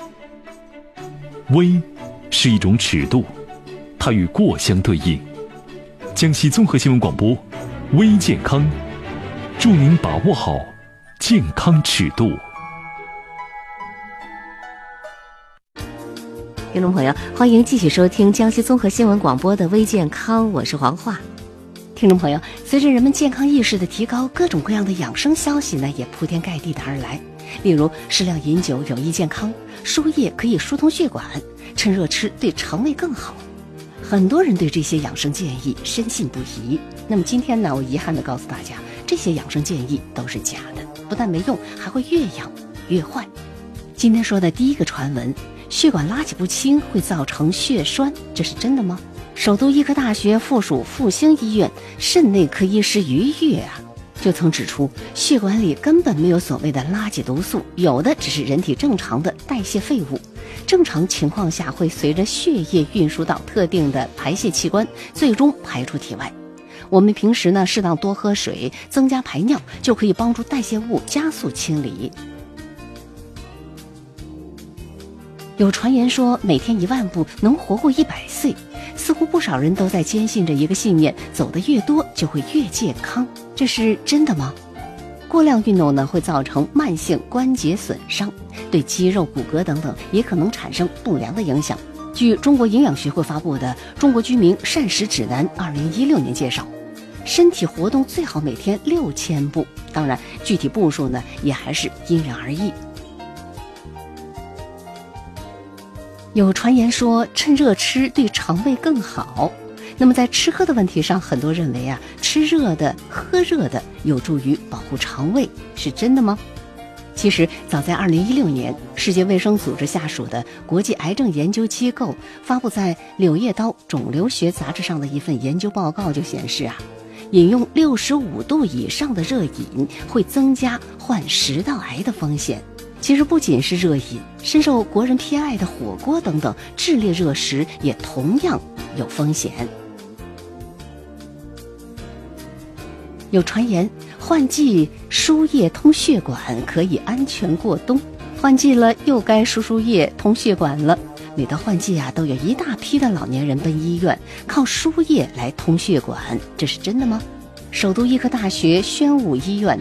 微是一种尺度，它与过相对应。江西综合新闻广播，微健康，祝您把握好健康尺度。 听众朋友，欢迎继续收听江西综合新闻广播的微健康，我是黄华。听众朋友，随着人们健康意识的提高，各种各样的养生消息呢也铺天盖地的而来。例如，适量饮酒有益健康，输液可以疏通血管，趁热吃对肠胃更好。很多人对这些养生建议深信不疑。那么今天呢，我遗憾地告诉大家，这些养生建议都是假的，不但没用，还会越养越坏。今天说的第一个传闻，血管拉挤不清会造成血栓，这是真的吗？首都医科大学附属复兴医院肾内科医师于越就曾指出，血管里根本没有所谓的垃圾毒素，有的只是人体正常的代谢废物。正常情况下会随着血液运输到特定的排泄器官，最终排出体外。我们平时呢，适当多喝水，增加排尿，就可以帮助代谢物加速清理。有传言说每天1万步能活过100岁，似乎不少人都在坚信着一个信念，走得越多就会越健康，这是真的吗？过量运动呢，会造成慢性关节损伤，对肌肉、骨骼等等也可能产生不良的影响。据中国营养学会发布的《中国居民膳食指南》2016年介绍，身体活动最好每天6000步，当然具体步数呢也还是因人而异。有传言说趁热吃对肠胃更好，那么在吃喝的问题上，很多认为吃热的喝热的有助于保护肠胃，是真的吗？其实早在2016年，世界卫生组织下属的国际癌症研究机构发布在《柳叶刀肿瘤学杂志》上的一份研究报告就显示饮用65度以上的热饮会增加患食道癌的风险。其实不仅是热饮，深受国人偏爱的火锅等等炽烈热食也同样有风险。有传言换季输液通血管可以安全过冬，换季了又该输液通血管了。每到换季都有一大批的老年人奔医院，靠输液来通血管，这是真的吗？首都医科大学宣武医院